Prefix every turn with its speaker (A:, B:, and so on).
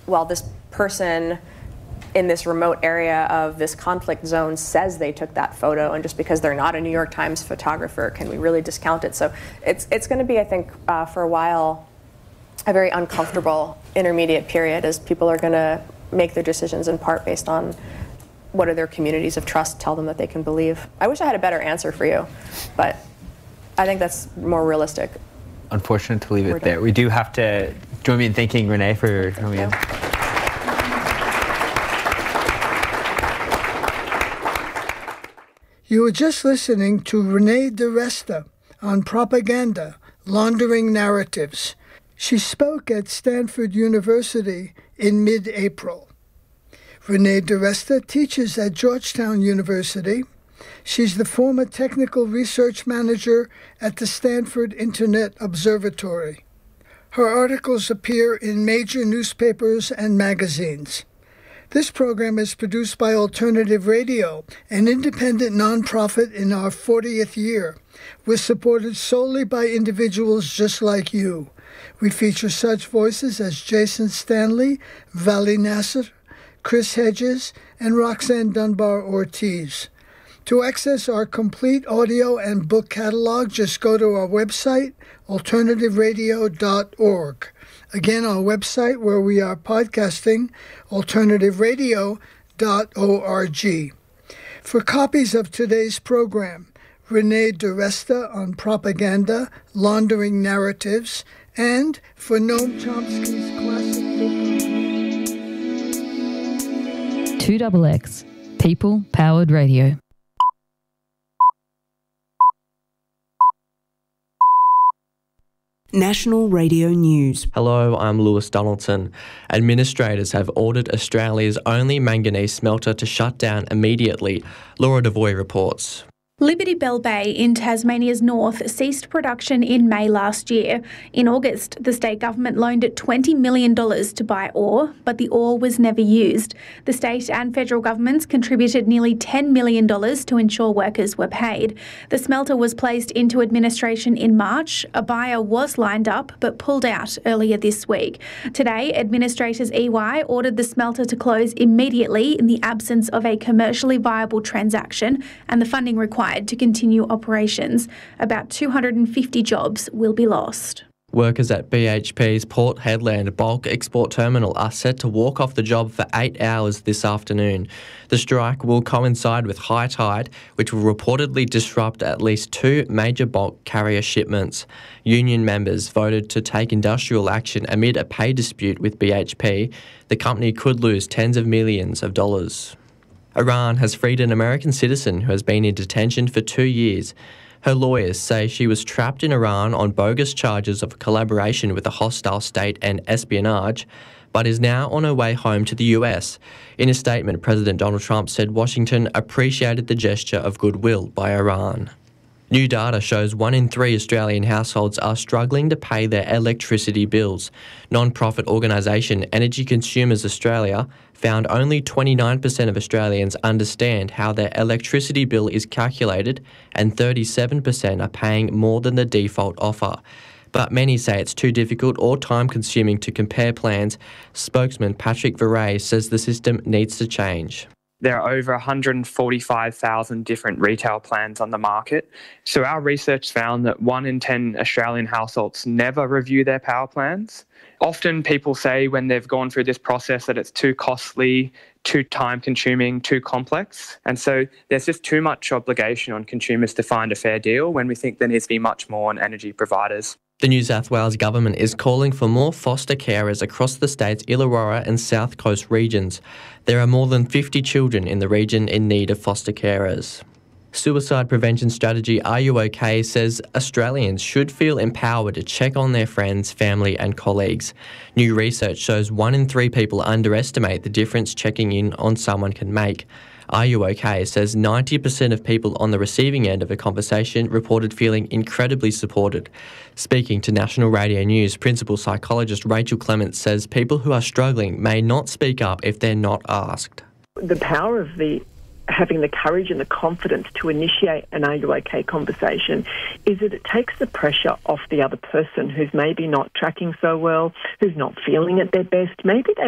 A: well, this person in this remote area of this conflict zone says they took that photo, and just because they're not a New York Times photographer, can we really discount it? So it's going to be, I think, for a while, a very uncomfortable intermediate period, as people are going to make their decisions in part based on what do their communities of trust tell them that they can believe. I wish I had a better answer for you, but I think that's more realistic.
B: Unfortunate to leave it there. We do have to join me in thanking Renee for coming in.
C: You were just listening to Renee DiResta on Propaganda, Laundering Narratives. She spoke at Stanford University in mid-April. Renee DiResta teaches at Georgetown University. She's the former technical research manager at the Stanford Internet Observatory. Her articles appear in major newspapers and magazines. This program is produced by Alternative Radio, an independent nonprofit in our 40th year. We're supported solely by individuals just like you. We feature such voices as Jason Stanley, Vali Nasser, Chris Hedges, and Roxanne Dunbar-Ortiz. To access our complete audio and book catalog, just go to our website, alternativeradio.org. Again, our website where we are podcasting, alternativeradio.org. For copies of today's program, Renee DiResta on Propaganda, Laundering Narratives, and for Noam Chomsky's classic book,
D: 2XX, People-Powered Radio.
E: National Radio News.
F: Hello, I'm Lewis Donaldson. Administrators have ordered Australia's only manganese smelter to shut down immediately. Laura Devoy reports.
G: Liberty Bell Bay in Tasmania's north ceased production in May last year. In August, the state government loaned it $20 million to buy ore, but the ore was never used. The state and federal governments contributed nearly $10 million to ensure workers were paid. The smelter was placed into administration in March. A buyer was lined up but pulled out earlier this week. Today, administrators EY ordered the smelter to close immediately in the absence of a commercially viable transaction and the funding required to continue operations. About 250 jobs will be lost.
F: Workers at BHP's Port Hedland bulk export terminal are set to walk off the job for 8 hours this afternoon. The strike will coincide with high tide, which will reportedly disrupt at least 2 major bulk carrier shipments. Union members voted to take industrial action amid a pay dispute with BHP. The company could lose tens of millions of dollars. Iran has freed an American citizen who has been in detention for 2 years. Her lawyers say she was trapped in Iran on bogus charges of collaboration with a hostile state and espionage, but is now on her way home to the US. In a statement, President Donald Trump said Washington appreciated the gesture of goodwill by Iran. New data shows 1 in 3 Australian households are struggling to pay their electricity bills. Non-profit organisation Energy Consumers Australia found only 29% of Australians understand how their electricity bill is calculated, and 37% are paying more than the default offer. But many say it's too difficult or time-consuming to compare plans. Spokesman Patrick Verrey says the system needs to change.
H: There are over 145,000 different retail plans on the market. So our research found that 1 in 10 Australian households never review their power plans. Often people say when they've gone through this process that it's too costly, too time-consuming, too complex. And so there's just too much obligation on consumers to find a fair deal when we think there needs to be much more on energy providers.
F: The New South Wales government is calling for more foster carers across the state's Illawarra and South Coast regions. There are more than 50 children in the region in need of foster carers. Suicide prevention strategy Are You OK? Says Australians should feel empowered to check on their friends, family and colleagues. New research shows 1 in 3 people underestimate the difference checking in on someone can make. Are You OK? Says 90% of people on the receiving end of a conversation reported feeling incredibly supported. Speaking to National Radio News, principal psychologist Rachel Clements says people who are struggling may not speak up if they're not asked.
I: The power of having the courage and the confidence to initiate an Are You OK? Conversation is that it takes the pressure off the other person who's maybe not tracking so well, who's not feeling at their best. Maybe they